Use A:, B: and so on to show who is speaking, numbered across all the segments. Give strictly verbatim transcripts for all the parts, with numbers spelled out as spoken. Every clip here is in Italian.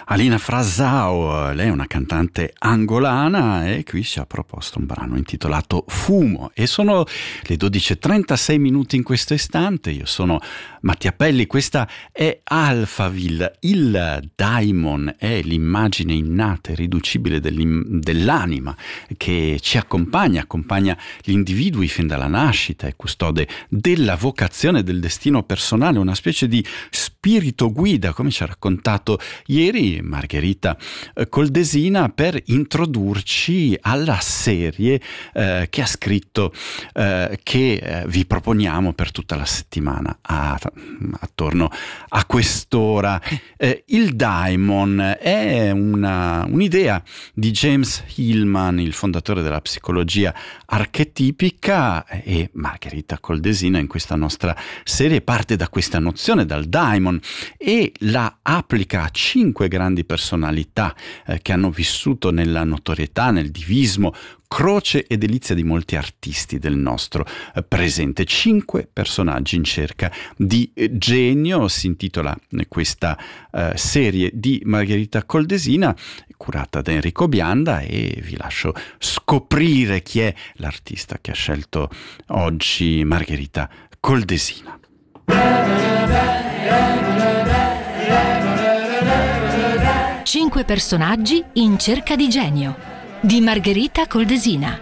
A: Alina Frasau. Lei è una cantante angolana e qui ci ha proposto un brano intitolato Fumo, e sono le dodici e trentasei minuti in questo istante. Io sono Mattia Pelli, questa è Alphaville. Il daimon è l'immagine innata e riducibile dell'anima che ci accompagna, accompagna gli individui fin dalla nascita, è custode della vocazione, del destino personale, una specie di spirito guida, come ci ha raccontato ieri Margherita Coldesina, per introdurci alla serie eh, che ha scritto, eh, che eh, vi proponiamo per tutta la settimana a, attorno a quest'ora. Eh, il daimon è una, un'idea di James Hillman, il fondatore della psicologia archetipica, e Margherita Coldesina in questa nostra serie parte da questa nozione, dal daimon, e la applica a cinque grandi personalità eh, che hanno vissuto nella notorietà, nel divismo, croce e delizia di molti artisti del nostro eh, presente. Cinque personaggi in cerca di eh, genio, si intitola eh, questa eh, serie di Margherita Coldesina, curata da Enrico Bianda, e vi lascio scoprire chi è l'artista che ha scelto oggi Margherita Coldesina.
B: Cinque personaggi in cerca di genio di Margherita Coldesina.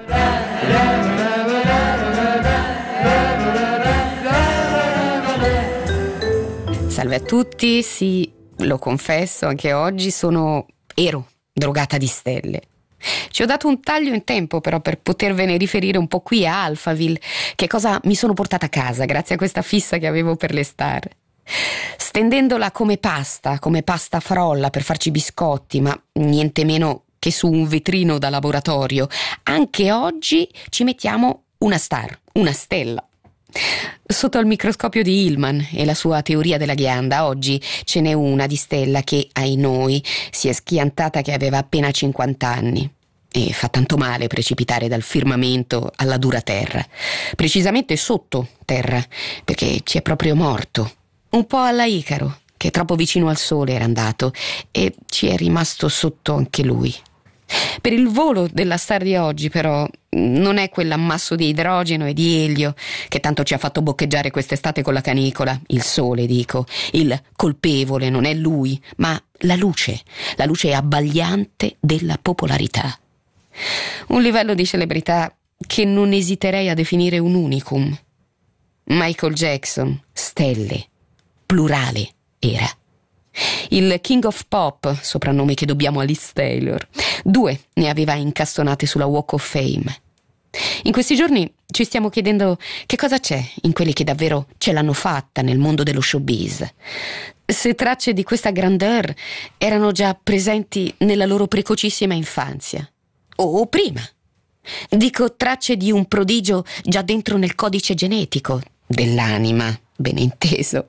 C: Salve a tutti, sì, lo confesso, anche oggi sono ero drogata di stelle. Ci ho dato un taglio in tempo però per potervene riferire un po' qui a Alphaville, che cosa mi sono portata a casa grazie a questa fissa che avevo per le star. Stendendola come pasta, come pasta frolla per farci biscotti, ma niente meno che su un vetrino da laboratorio, anche oggi ci mettiamo una star, una stella. Sotto al microscopio di Hillman e la sua teoria della ghianda, oggi ce n'è una di stella che, ai noi, si è schiantata che aveva appena cinquanta anni. E fa tanto male precipitare dal firmamento alla dura terra, precisamente sotto terra, perché ci è proprio morto. Un po' alla Icaro, che troppo vicino al sole era andato, e ci è rimasto sotto anche lui. Per il volo della star di oggi, però, non è quell'ammasso di idrogeno e di elio che tanto ci ha fatto boccheggiare quest'estate con la canicola. Il sole, dico. Il colpevole non è lui, ma la luce, la luce abbagliante della popolarità. Un livello di celebrità che non esiterei a definire un unicum. Michael Jackson, stelle, plurale era. Il King of Pop, soprannome che dobbiamo a Liz Taylor, due ne aveva incastonate sulla Walk of Fame. In questi giorni ci stiamo chiedendo che cosa c'è in quelli che davvero ce l'hanno fatta nel mondo dello showbiz. Se tracce di questa grandeur erano già presenti nella loro precocissima infanzia. O prima. Dico tracce di un prodigio già dentro nel codice genetico dell'anima, ben inteso.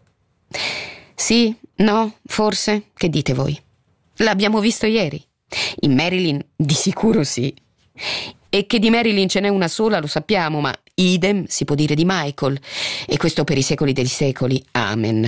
C: Sì, no, forse? Che dite voi? L'abbiamo visto ieri. In Marilyn di sicuro sì. E che di Marilyn ce n'è una sola lo sappiamo, ma idem si può dire di Michael. E questo per i secoli dei secoli. Amen.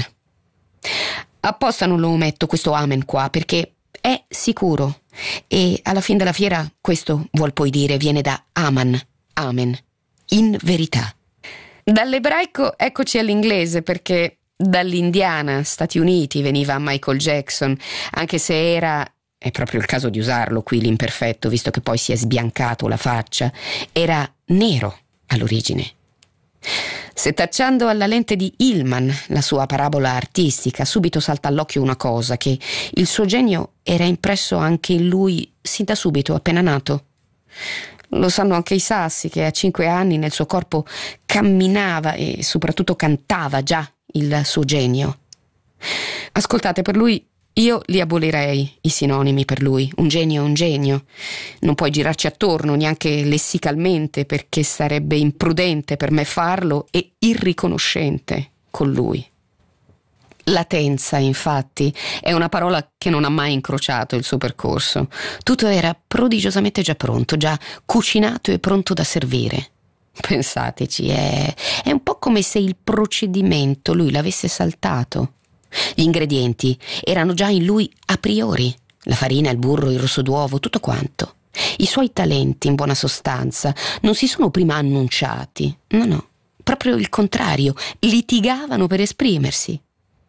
C: Apposta non lo ometto questo amen qua, perché è sicuro. E alla fin della fiera questo vuol poi dire viene da aman, amen, in verità. Dall'ebraico eccoci all'inglese, perché dall'Indiana, Stati Uniti, veniva Michael Jackson, anche se era, è proprio il caso di usarlo qui l'imperfetto, visto che poi si è sbiancato la faccia, era nero all'origine. Setacciando alla lente di Hillman la sua parabola artistica, subito salta all'occhio una cosa, che il suo genio era impresso anche in lui sin da subito, appena nato. Lo sanno anche i sassi, che a cinque anni nel suo corpo camminava e soprattutto cantava già il suo genio. Ascoltate, per lui io li abolirei i sinonimi per lui. Un genio è un genio. Non puoi girarci attorno neanche lessicalmente, perché sarebbe imprudente per me farlo e irriconoscente con lui. Latenza, infatti, è una parola che non ha mai incrociato il suo percorso. Tutto era prodigiosamente già pronto, già cucinato e pronto da servire. Pensateci, è, è un po' come se il procedimento lui l'avesse saltato. Gli ingredienti erano già in lui a priori, la farina, il burro, il rosso d'uovo, tutto quanto. I suoi talenti, in buona sostanza, non si sono prima annunciati. No, no, proprio il contrario, litigavano per esprimersi.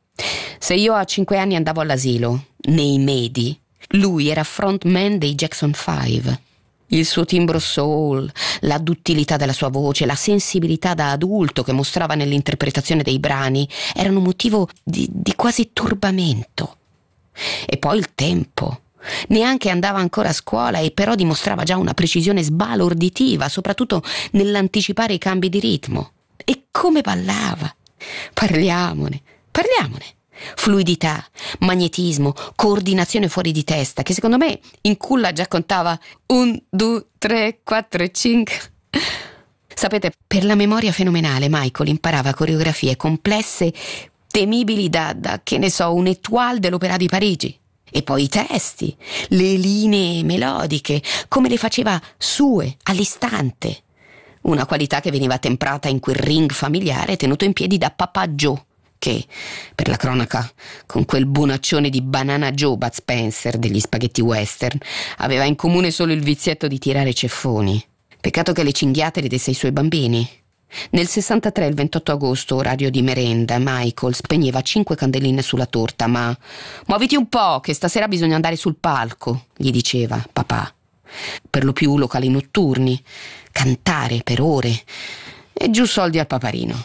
C: Se io a cinque anni andavo all'asilo, nei medi, lui era frontman dei Jackson Five. Il suo timbro soul, la duttilità della sua voce, la sensibilità da adulto che mostrava nell'interpretazione dei brani erano motivo di, di quasi turbamento. E poi il tempo. Neanche andava ancora a scuola e però dimostrava già una precisione sbalorditiva, soprattutto nell'anticipare i cambi di ritmo. E come ballava! Parliamone, parliamone! Fluidità, magnetismo, coordinazione fuori di testa, che secondo me in culla già contava un, due, tre, quattro e cinque. Sapete, per la memoria fenomenale Michael imparava coreografie complesse, temibili da, da che ne so, un étoile dell'Opéra di Parigi. E poi i testi, le linee melodiche, come le faceva sue, all'istante. Una qualità che veniva temprata in quel ring familiare tenuto in piedi da Papà Joe, che, per la cronaca, con quel bonaccione di Banana Joe Bud Spencer degli spaghetti western, aveva in comune solo il vizietto di tirare ceffoni. Peccato che le cinghiate le desse ai suoi bambini. Nel sessantatré, il ventotto agosto, orario di merenda, Michael spegneva cinque candeline sulla torta, ma «Muoviti un po', che stasera bisogna andare sul palco», gli diceva papà. Per lo più locali notturni, cantare per ore e giù soldi al paparino.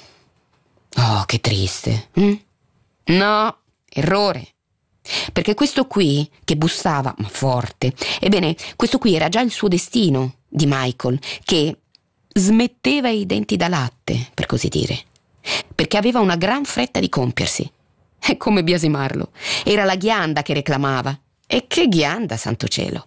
C: Oh, che triste. Hm? No, errore. Perché questo qui, che bussava, ma forte, ebbene, questo qui era già il suo destino, di Michael, che smetteva i denti da latte, per così dire, perché aveva una gran fretta di compiersi. E come biasimarlo? Era la ghianda che reclamava. E che ghianda, santo cielo!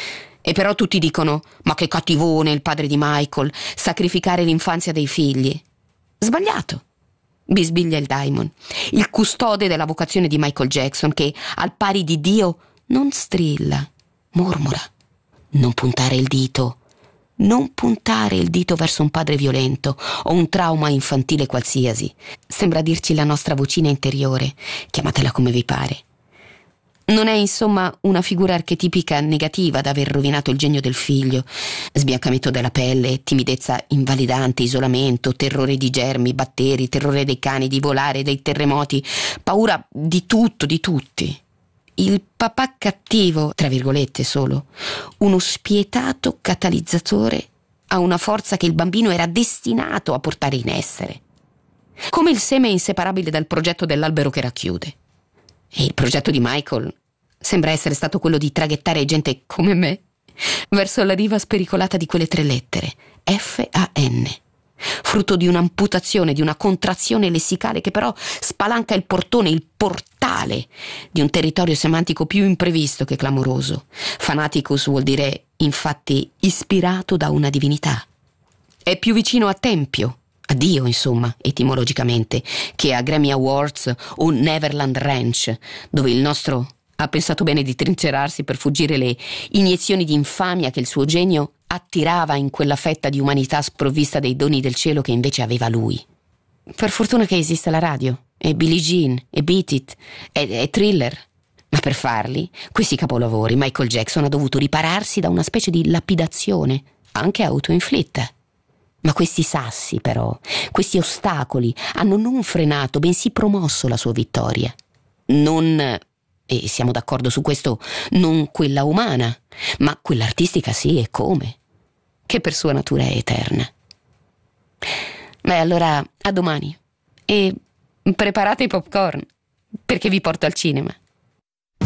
C: E però tutti dicono: ma che cattivone il padre di Michael, sacrificare l'infanzia dei figli. Sbagliato, bisbiglia il Daimon, il custode della vocazione di Michael Jackson, che al pari di Dio non strilla, mormora. Non puntare il dito, non puntare il dito verso un padre violento o un trauma infantile qualsiasi. Sembra dirci la nostra vocina interiore, chiamatela come vi pare. Non è insomma una figura archetipica negativa da aver rovinato il genio del figlio. Sbiancamento della pelle, timidezza invalidante, isolamento, terrore di germi, batteri, terrore dei cani, di volare, dei terremoti, paura di tutto, di tutti. Il papà cattivo, tra virgolette solo, uno spietato catalizzatore a una forza che il bambino era destinato a portare in essere. Come il seme inseparabile dal progetto dell'albero che racchiude. E il progetto di Michael sembra essere stato quello di traghettare gente come me verso la riva spericolata di quelle tre lettere, F A N, frutto di un'amputazione, di una contrazione lessicale che però spalanca il portone, il portale di un territorio semantico più imprevisto che clamoroso. Fanaticus vuol dire, infatti, ispirato da una divinità. È più vicino a tempio, a Dio, insomma, etimologicamente, che a Grammy Awards o Neverland Ranch, dove il nostro ha pensato bene di trincerarsi per fuggire le iniezioni di infamia che il suo genio attirava in quella fetta di umanità sprovvista dei doni del cielo che invece aveva lui. Per fortuna che esiste la radio, e Billie Jean, e Beat It, e, e Thriller. Ma per farli, questi capolavori, Michael Jackson ha dovuto ripararsi da una specie di lapidazione, anche autoinflitta. Ma questi sassi, però, questi ostacoli, hanno non frenato, bensì promosso la sua vittoria. Non, e siamo d'accordo su questo, non quella umana, ma quella artistica sì, e come? Che per sua natura è eterna. Beh, allora, a domani. E preparate i popcorn, perché vi porto al cinema.